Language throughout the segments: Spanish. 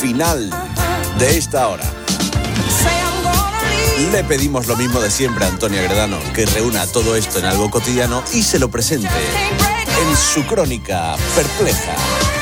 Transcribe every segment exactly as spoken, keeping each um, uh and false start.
final de esta hora. Le pedimos lo mismo de siempre a Antonio Agredano, que reúna todo esto en algo cotidiano y se lo presente en su crónica perpleja.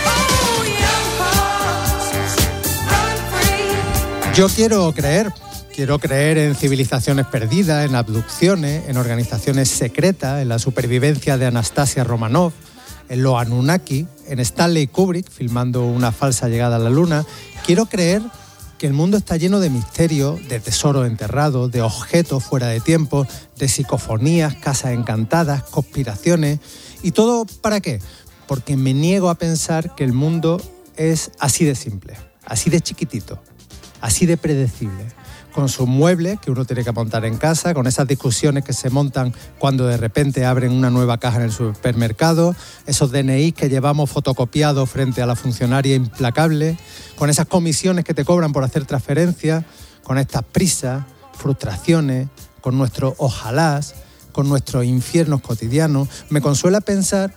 Yo quiero creer, quiero creer en civilizaciones perdidas, en abducciones, en organizaciones secretas, en la supervivencia de Anastasia Romanov, en los Anunnaki, en Stanley Kubrick filmando una falsa llegada a la Luna. Quiero creer que el mundo está lleno de misterios, de tesoros enterrados, de objetos fuera de tiempo, de psicofonías, casas encantadas, conspiraciones. ¿Y todo para qué? Porque me niego a pensar que el mundo es así de simple, así de chiquitito, así de predecible, con sus muebles que uno tiene que montar en casa, con esas discusiones que se montan cuando de repente abren una nueva caja en el supermercado, esos D N I que llevamos fotocopiados frente a la funcionaria implacable, con esas comisiones que te cobran por hacer transferencias, con estas prisas, frustraciones, con nuestros ojalás, con nuestros infiernos cotidianos. Me consuela pensar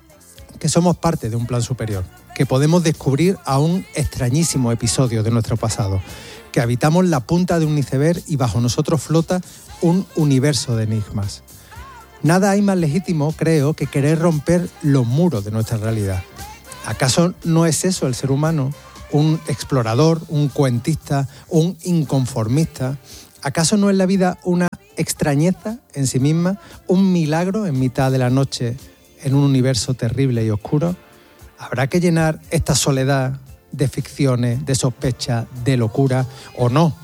que somos parte de un plan superior, que podemos descubrir a un extrañísimo episodio de nuestro pasado, que habitamos la punta de un iceberg y bajo nosotros flota un universo de enigmas. Nada hay más legítimo, creo, que querer romper los muros de nuestra realidad. ¿Acaso no es eso el ser humano? ¿Un explorador, un cuentista, un inconformista? ¿Acaso no es la vida una extrañeza en sí misma, un milagro en mitad de la noche en un universo terrible y oscuro? ¿Habrá que llenar esta soledad de ficciones, de sospecha, de locura, o no?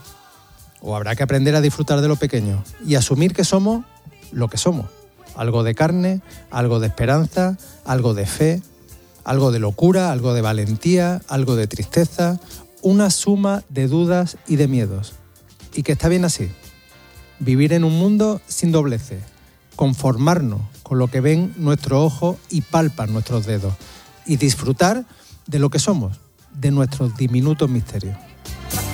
¿O habrá que aprender a disfrutar de lo pequeño y asumir que somos lo que somos? Algo de carne, algo de esperanza, algo de fe, algo de locura, algo de valentía, algo de tristeza, una suma de dudas y de miedos. Y que está bien así. Vivir en un mundo sin dobleces, conformarnos con lo que ven nuestros ojos y palpan nuestros dedos, y disfrutar de lo que somos, de nuestros diminutos misterios.